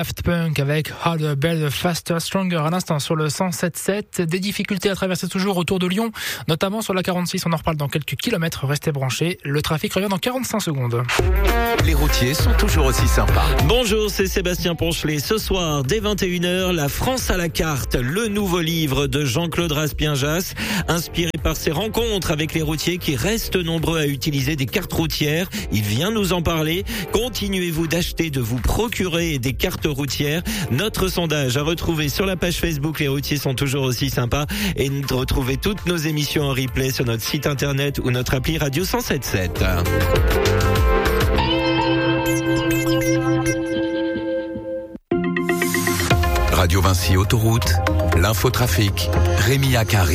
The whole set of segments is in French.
Daft Punk avec Harder, Better, Faster, Stronger à l'instant sur le 107.7. Des difficultés à traverser toujours autour de Lyon, notamment sur la 46. On en reparle dans quelques kilomètres. Restez branchés. Le trafic revient dans 45 secondes. Les routiers sont toujours aussi sympas. Bonjour, c'est Sébastien Ponchelet. Ce soir, dès 21h, La France à la carte, le nouveau livre de Jean-Claude Raspien-Jass, inspiré par ses rencontres avec les routiers qui restent nombreux à utiliser des cartes routières. Il vient nous en parler. Continuez-vous d'acheter, de vous procurer des cartes routières? Notre sondage à retrouver sur la page Facebook Les routiers sont toujours aussi sympas, et retrouvez toutes nos émissions en replay sur notre site internet ou notre appli Radio 107.7. Radio Vinci Autoroute, l'infotrafic, Rémi Akari.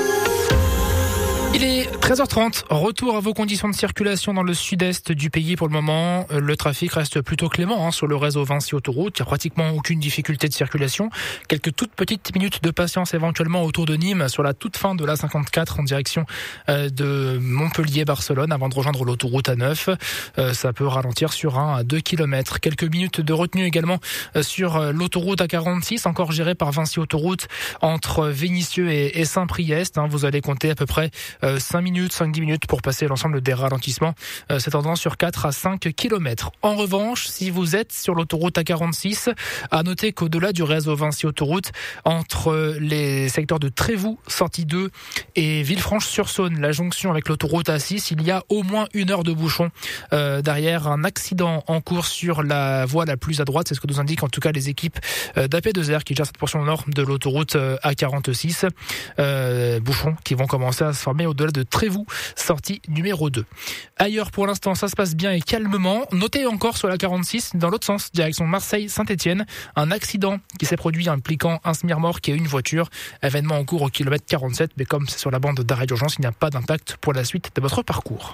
Il est 13h30, retour à vos conditions de circulation dans le sud-est du pays pour le moment. Le trafic reste plutôt clément sur le réseau Vinci Autoroute. Il n'y a pratiquement aucune difficulté de circulation. Quelques toutes petites minutes de patience éventuellement autour de Nîmes sur la toute fin de l'A54 en direction de Montpellier-Barcelone avant de rejoindre l'autoroute A9. Ça peut ralentir sur 1 à 2 km. Quelques minutes de retenue également sur l'autoroute A46, encore gérée par Vinci Autoroute entre Vénissieux et Saint-Priest. Vous allez compter à peu près 5-10 minutes pour passer l'ensemble des ralentissements s'étendant sur 4 à 5 km. En revanche, si vous êtes sur l'autoroute A46, à noter qu'au-delà du réseau Vinci Autoroute, entre les secteurs de Trévoux, sortie 2 et Villefranche-sur-Saône, la jonction avec l'autoroute A6, il y a au moins 1 heure de bouchon derrière un accident en cours sur la voie la plus à droite. C'est ce que nous indiquent en tout cas les équipes d'AP2R qui gèrent cette portion nord de l'autoroute A46. Bouchons qui vont commencer à se former au-delà de Trévoux, sortie numéro 2. Ailleurs, pour l'instant, ça se passe bien et calmement. Notez encore sur la 46, dans l'autre sens, direction Marseille-Saint-Etienne, un accident qui s'est produit impliquant un semi-remorque et une voiture. Événement en cours au kilomètre 47, mais comme c'est sur la bande d'arrêt d'urgence, il n'y a pas d'impact pour la suite de votre parcours.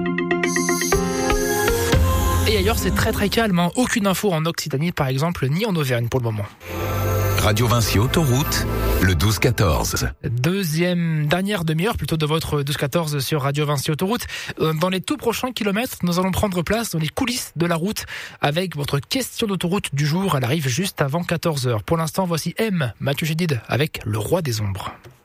Et ailleurs, c'est très très calme. Aucune info en Occitanie, par exemple, ni en Auvergne pour le moment. Radio Vinci Autoroute, le 12-14. Dernière demi-heure plutôt de votre 12-14 sur Radio Vinci Autoroute. Dans les tout prochains kilomètres, nous allons prendre place dans les coulisses de la route avec votre question d'autoroute du jour. Elle arrive juste avant 14h. Pour l'instant, voici M, Mathieu Chédid avec Le Roi des Ombres.